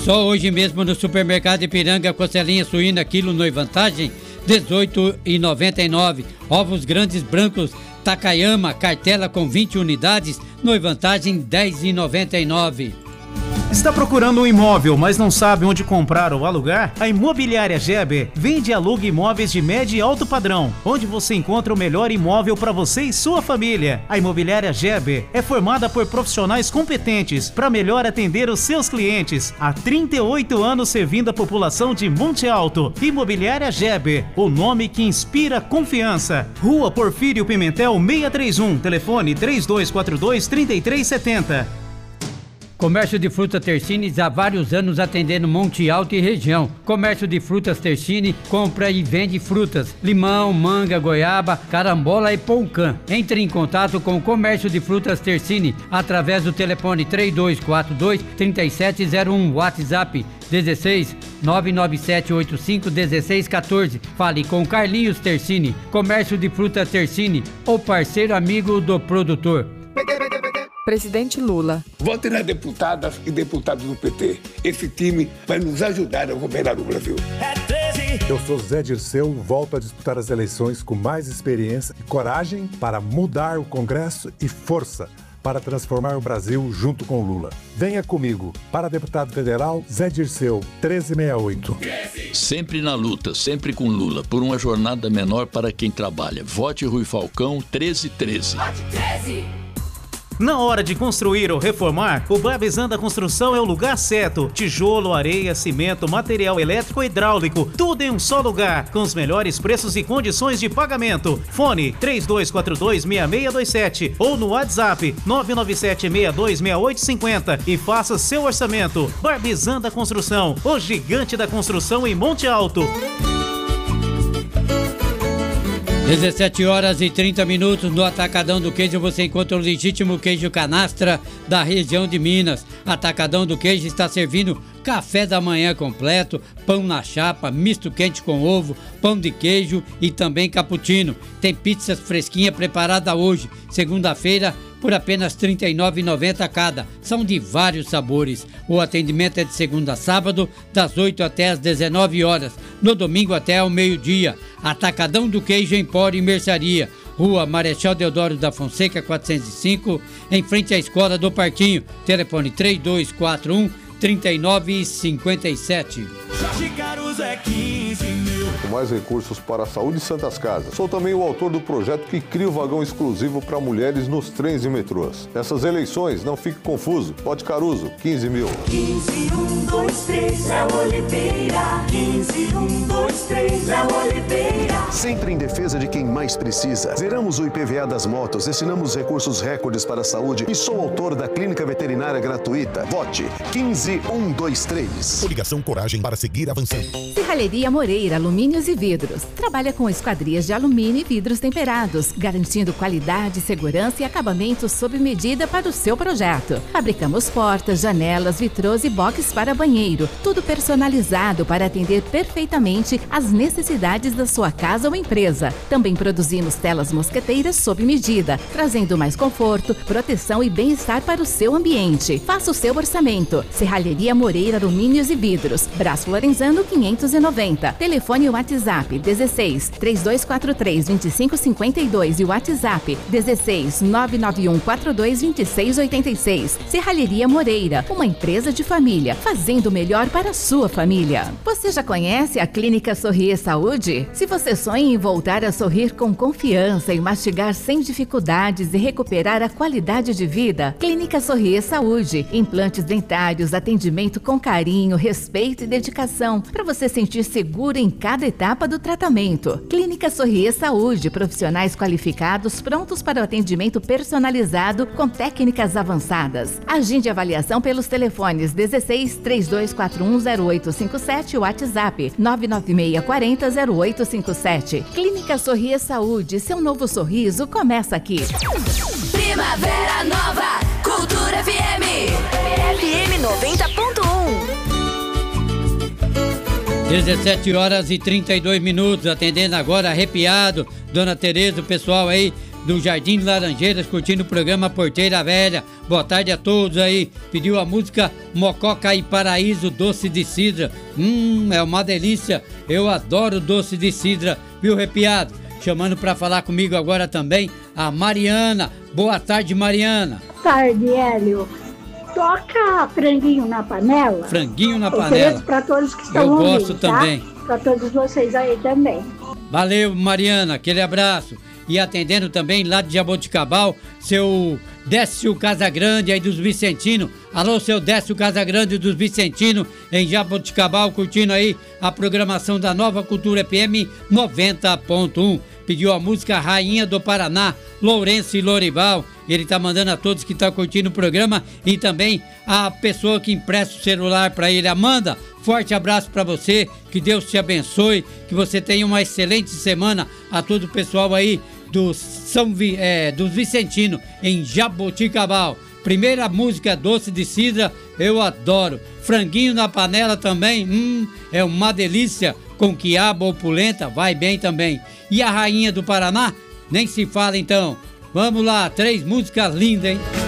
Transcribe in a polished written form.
Só hoje mesmo no supermercado Ipiranga, costelinha suína, quilo no Vantagem, R$ 18,99. Ovos grandes brancos Takayama, cartela com 20 unidades, no Vantagem, R$ 10,99. Está procurando um imóvel, mas não sabe onde comprar ou alugar? A Imobiliária Geber vende e aluga imóveis de médio e alto padrão, onde você encontra o melhor imóvel para você e sua família. A Imobiliária Geber é formada por profissionais competentes para melhor atender os seus clientes. Há 38 anos servindo a população de Monte Alto. Imobiliária Geber, o nome que inspira confiança. Rua Porfírio Pimentel 631, telefone 3242-3370. Comércio de frutas Tersines há vários anos atendendo Monte Alto e região. Comércio de frutas Tersine compra e vende frutas, limão, manga, goiaba, carambola e poucã. Entre em contato com o Comércio de frutas Tersine através do telefone 3242-3701, WhatsApp 16 99785 1614. Fale com Carlinhos Tersine. Comércio de frutas Tersine, o parceiro amigo do produtor. Presidente Lula. Vote nas deputadas e deputados do PT. Esse time vai nos ajudar a governar o Brasil. Eu sou Zé Dirceu, volto a disputar as eleições com mais experiência e coragem para mudar o Congresso e força para transformar o Brasil junto com Lula. Venha comigo. Para deputado federal, Zé Dirceu, 1368. Sempre na luta, sempre com Lula, por uma jornada menor para quem trabalha. Vote Rui Falcão, 1313. Vote 13! Na hora de construir ou reformar, o Barbizan Construção é o lugar certo. Tijolo, areia, cimento, material elétrico e hidráulico, tudo em um só lugar, com os melhores preços e condições de pagamento. Fone 3242-6627 ou no WhatsApp 997-626850 e faça seu orçamento. Barbizan Construção, o gigante da construção em Monte Alto. 17h30 no Atacadão do Queijo você encontra o legítimo queijo canastra da região de Minas. Atacadão do Queijo está servindo café da manhã completo, pão na chapa, misto quente com ovo, pão de queijo e também cappuccino. Tem pizzas fresquinha preparada hoje, segunda-feira, por apenas R$ 39,90 cada. São de vários sabores. O atendimento é de segunda a sábado, das 8 até as 19 horas. No domingo até ao meio-dia. Atacadão do Queijo Empório e Mercearia. Rua Marechal Deodoro da Fonseca, 405, em frente à Escola do Parquinho. Telefone 3241-3957. Com mais recursos para a saúde e santas casas. Sou também o autor do projeto que cria o vagão exclusivo para mulheres nos trens e metrôs. Nessas eleições, não fique confuso. Vote Caruso, 15 mil. 15123 é Oliveira. 15123 é Oliveira. Sempre em defesa de quem mais precisa. Zeramos o IPVA das motos, destinamos recursos recordes para a saúde e sou autor da clínica veterinária gratuita. Vote 15123. Coligação Coragem para seguir avançando. Serralheria Moreira, alumínios e vidros. Trabalha com esquadrias de alumínio e vidros temperados, garantindo qualidade, segurança e acabamento sob medida para o seu projeto. Fabricamos portas, janelas, vitrôs e box para banheiro. Tudo personalizado para atender perfeitamente às necessidades da sua casa ou empresa. Também produzimos telas mosqueteiras sob medida, trazendo mais conforto, proteção e bem-estar para o seu ambiente. Faça o seu orçamento. Serralheria Moreira, alumínios e vidros. Brás Florenzano 590. Telefone e WhatsApp 16 3243 2552 e WhatsApp 16 991 42 2686. Serralheria Moreira, uma empresa de família, fazendo o melhor para a sua família. Você já conhece a Clínica Sorrir Saúde? Se você sonha em voltar a sorrir com confiança e mastigar sem dificuldades e recuperar a qualidade de vida, Clínica Sorrir Saúde. Implantes dentários, atendimento com carinho, respeito e dedicação, para você sentir seguro em cada etapa do tratamento. Clínica Sorrir Saúde, profissionais qualificados prontos para o atendimento personalizado com técnicas avançadas. Agende avaliação pelos telefones 16 3241 0857 e WhatsApp 996 40 0857. Clínica Sorrir Saúde, seu novo sorriso começa aqui. Primavera Nova, Cultura FM. FM 90.1. 17h32, atendendo agora arrepiado, Dona Tereza, o pessoal aí do Jardim Laranjeiras, curtindo o programa Porteira Velha. Boa tarde a todos aí. Pediu a música Mococa e Paraíso, doce de cidra. É uma delícia. Eu adoro doce de cidra, viu, Repiado? Chamando para falar comigo agora também a Mariana. Boa tarde, Mariana. Boa tarde, Hélio. Toca Franguinho na Panela. Franguinho na Panela. Para todos que estão ouvindo. Eu ouvindo, gosto também. Tá? Para todos vocês aí também. Valeu, Mariana. Aquele abraço. E atendendo também lá de Jaboticabal, seu Décio Casagrande aí dos Vicentino. Alô, seu Décio Casagrande dos Vicentino, em Jaboticabal, curtindo aí a programação da Nova Cultura FM 90.1. Pediu a música Rainha do Paraná, Lourenço e Lorival. Ele tá mandando a todos que estão curtindo o programa e também a pessoa que empresta o celular para ele, Amanda. Forte abraço para você, que Deus te abençoe, que você tenha uma excelente semana. A todo o pessoal aí dos Vicentino, em Jaboticabal. Primeira música, Doce de Cidra, eu adoro. Franguinho na Panela também, é uma delícia. Com quiabo ou polenta, vai bem também. E a Rainha do Paraná, nem se fala então. Vamos lá, 3 músicas lindas, hein?